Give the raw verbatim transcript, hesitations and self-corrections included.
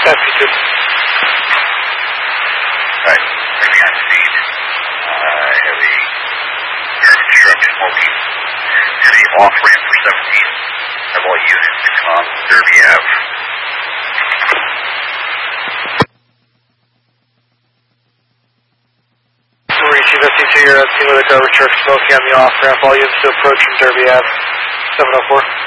Copy two. Right, moving on speed. Uh, heavy garbage truck smoking to the off ramp for seventeen. Have all units on Derby Ave. Mauricio fifty-two, you're on scene with a garbage truck smoking on the off ramp. All units to approach from Derby Ave. seven oh four.